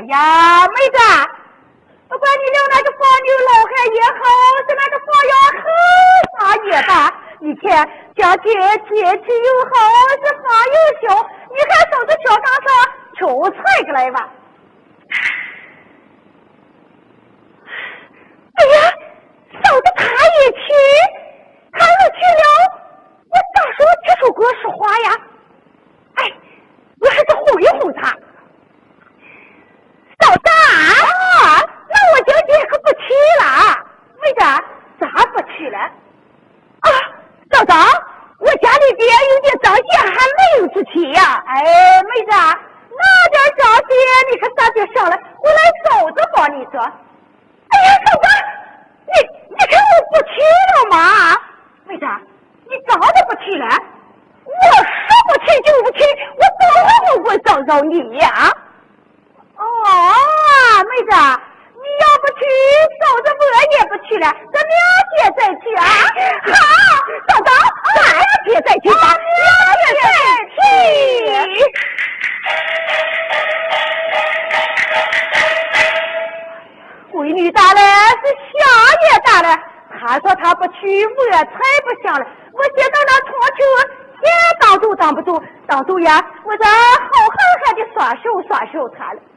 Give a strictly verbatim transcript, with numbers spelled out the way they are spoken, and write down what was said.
呀，妹子，不管你留那个放牛老汉也好，是那个放羊很啥也罢，你看家天天气又好，是花又小，你还守着桥岗上求菜个来吧。哎呀，守着他也去，他要去了，我咋说这首歌说话呀？哎，我还是哄一哄他。嫂子啊，那我今天可不去了。妹子，咋不去了？啊，嫂子，我家里边有点脏些，还没有去提呀。哎，妹子，那点脏些你可咋别上来，我来嫂子帮你做。哎呀，嫂子，你你看我不去了吗？妹子，你咋的不去了？我说不去就不去，我怎么会找找你呀？哦，妹子，你要不去，嫂子我也不去了，咱俩天再去啊！好，嫂子，咱俩天再去吧，俩天再去。闺女大了，是想也大了。他说他不去，我才不想了。我现在那床球，天当住当不住，当住呀！我这好好好的耍手耍手他了。